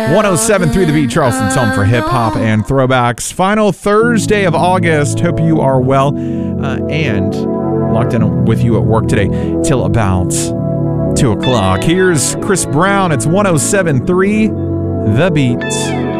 107.3 The Beat, Charleston's home for hip-hop and throwbacks. Final Thursday of August. Hope you are well and locked in with you at work today till about 2 o'clock. Here's Chris Brown. It's 107.3 The Beat.